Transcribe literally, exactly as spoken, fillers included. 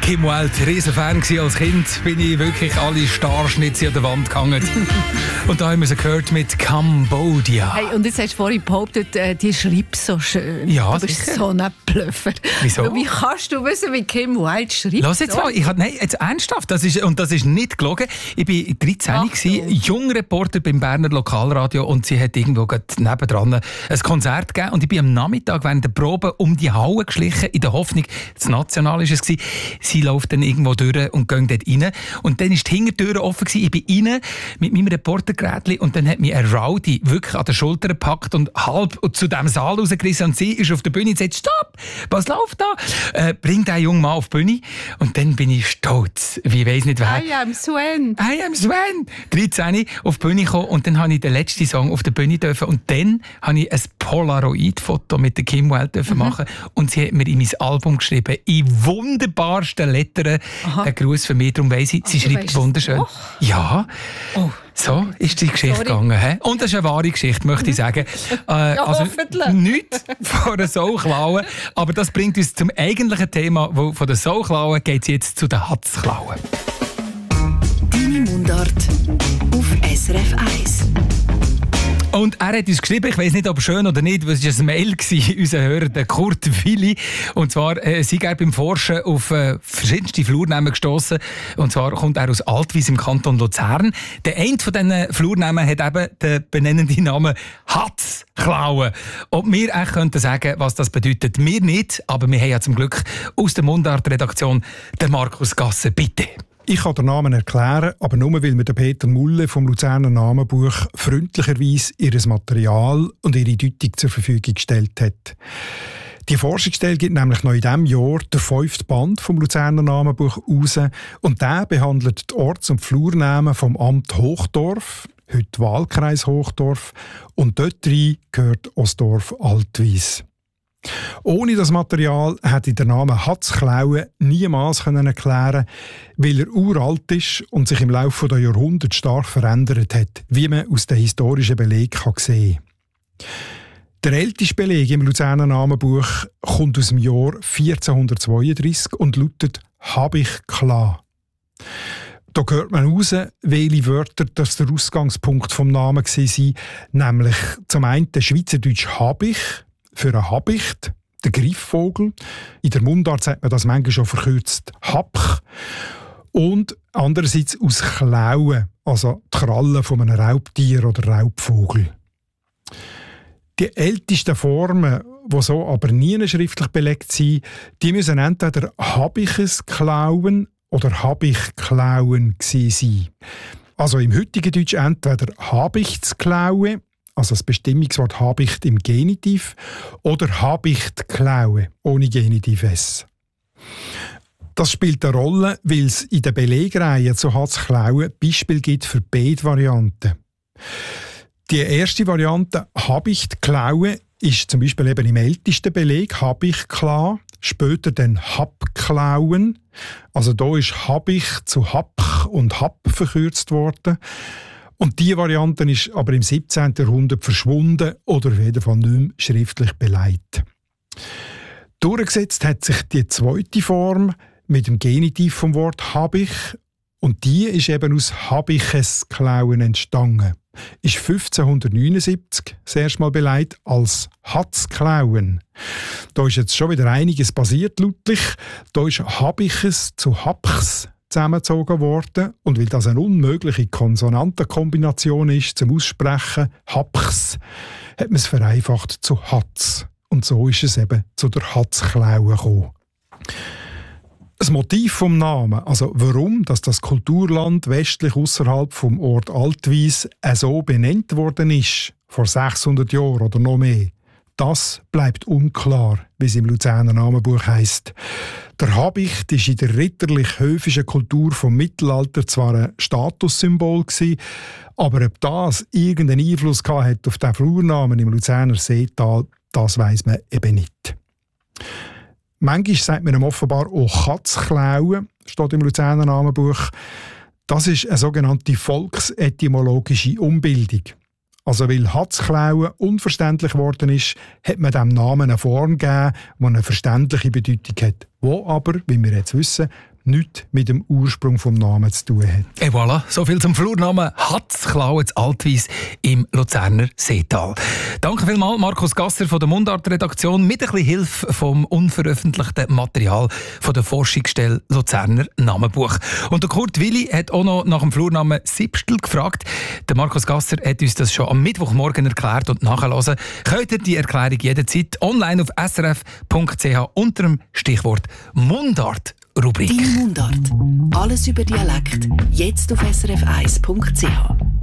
Kim Wilde, Riesenfan gewesen als Kind, bin ich wirklich alle Starschnitze an der Wand gehangen. Und da haben wir sie gehört mit Cambodia. Hey, und jetzt hast du vorhin behauptet, äh, die schreibt so schön. Ja, du bist sicher. so ein Blöffer. Wieso? Wie kannst du wissen, wie Kim Wilde schreibt? Lass jetzt mal, ich hab, nein, jetzt ernsthaft, das ist, und das ist nicht gelogen. Ich war dreizehn, gewesen, Jungreporter beim Berner Lokalradio, und sie hat irgendwo nebendran ein Konzert gegeben, und ich bin am Nachmittag während der Probe um die Halle geschlichen, in der Hoffnung, das National war es, sie läuft dann irgendwo durch und geht dort rein. Und dann war die Hintertür offen gewesen. Ich bin rein mit meinem Reportergerätchen, und dann hat mich ein Rowdy wirklich an der Schulter gepackt und halb zu diesem Saal rausgerissen, und sie ist auf der Bühne und sagt: Stopp, was läuft da? Äh, bring den jungen Mann auf die Bühne. Und dann bin ich stolz, wie ich weiss nicht wer. I am Sven. I am Sven. dreizehn auf die Bühne gekommen, und dann habe ich den letzten Song auf der Bühne dürfen, und dann habe ich ein Polaroid-Foto mit der Kim Wilde dürfen mhm. machen, und sie hat mir in mein Album geschrieben, in wunderbarsten Lettern, ein Gruß für mich, darum weiss ich, sie also schreibt wunderschön. Ja. Oh. So ist die Geschichte Sorry. gegangen. He? Und das ist eine wahre Geschichte, möchte ich sagen. Äh, ja, also hoffentlich. Nichts von der Soulklaue. Aber das bringt uns zum eigentlichen Thema, wo von der Soulklaue geht es jetzt zu der Hatzklaue. Deine Mundart auf S R F eins. Und er hat uns geschrieben, ich weiss nicht, ob schön oder nicht, es war ein Mail, unser Hörer, der Kurt Willi. Und zwar äh, sei er beim Forschen auf äh, verschiedenste Flurnamen gestossen. Und zwar kommt er aus Altwies im Kanton Luzern. Der eine von diesen Flurnamen hat eben den benennenden Namen Hatzklaue. Ob wir echt könnten sagen, was das bedeutet, wir nicht. Aber wir haben ja zum Glück aus der Mundart-Redaktion den Markus Gasser. Bitte. Ich kann den Namen erklären, aber nur weil mir der Peter Mulle vom Luzerner Namenbuch freundlicherweise ihr Material und ihre Deutung zur Verfügung gestellt hat. Die Forschungsstelle gibt nämlich noch in diesem Jahr den fünften Band vom Luzerner Namenbuch raus, und der behandelt die Orts- und Flurnamen vom Amt Hochdorf, heute Wahlkreis Hochdorf, und dort rein gehört Ostdorf Altwies. Ohne das Material hätte ich den Namen Hatzklaue niemals erklären können, weil er uralt ist und sich im Laufe der Jahrhunderte stark verändert hat, wie man aus den historischen Belegen sehen kann. Der älteste Beleg im Luzerner Namenbuch kommt aus dem Jahr vierzehnhundertzweiunddreissig und lautet «Habich klar». Da hört man raus, welche Wörter das der Ausgangspunkt vom Namen waren, nämlich zum einen Schweizerdeutsch «Habich», für einen Habicht, der Greifvogel. In der Mundart sagt man das manchmal schon verkürzt Hapch. Und andererseits aus Klauen, also die Krallen von einem Raubtier oder Raubvogel. Die ältesten Formen, die so aber nie schriftlich belegt sind, die müssen entweder Habiches Klauen oder Habichklauen sein. Also im heutigen Deutsch entweder Habichtsklaue, also das Bestimmungswort Habicht im Genitiv, oder Habichtklaue ohne Genitiv S. Das spielt eine Rolle, weil es in der Belegreihe zu Hatzklaue Beispiele gibt für beide Varianten. Die erste Variante, Habichtklaue, ist zum Beispiel eben im ältesten Beleg Habichtkla, später dann Habklauen. Also da ist Habich zu Hapch und Hab verkürzt worden. Und diese Variante ist aber im siebzehnten Jahrhundert verschwunden oder auf jeden Fall nicht mehr schriftlich beleidigt. Durchgesetzt hat sich die zweite Form mit dem Genitiv vom Wort Habich, und die ist eben aus Habiches Klauen entstanden. Ist fünfzehnhundertneunundsiebzig das erste Mal beleidigt als Hatzklauen. Da ist jetzt schon wieder einiges passiert, lautlich. Da ist Habiches zu Hapchs zusammengezogen worden, und weil das eine unmögliche Konsonantenkombination ist zum Aussprechen, Hapchs, hat man es vereinfacht zu Hatz. Und so ist es eben zu der Hatzklaue gekommen. Das Motiv vom Namen, also warum dass das Kulturland westlich außerhalb vom Ort Altwies so benannt worden ist, vor sechshundert Jahren oder noch mehr, das bleibt unklar, wie es im Luzerner Namenbuch heisst. Der Habicht war in der ritterlich-höfischen Kultur vom Mittelalter zwar ein Statussymbol gewesen, aber ob das irgendeinen Einfluss hat auf den Flurnamen im Luzerner Seetal, das weiss man eben nicht. Manchmal sagt man ihm offenbar auch Katzklaue, steht im Luzerner Namenbuch. Das ist eine sogenannte volksetymologische Umbildung. Also weil Hatzklaue unverständlich geworden ist, hat man dem Namen eine Form gegeben, die eine verständliche Bedeutung hat, die aber, wie wir jetzt wissen, nichts mit dem Ursprung des Namens zu tun hat. Et voilà, so viel zum Flurnamen Hatzklauen zu Altwies im Luzerner Seetal. Danke vielmals, Markus Gasser von der Mundart-Redaktion, mit ein bisschen Hilfe vom unveröffentlichten Material von der Forschungsstelle Luzerner Namenbuch. Und der Kurt Willi hat auch noch nach dem Flurnamen Sipstel gefragt. Der Markus Gasser hat uns das schon am Mittwochmorgen erklärt und nachhören. Könnt ihr die Erklärung jederzeit online auf s r f punkt c h unter dem Stichwort Mundart Rubrik. Deine Mundart. Alles über Dialekt. Jetzt auf s r f eins punkt c h.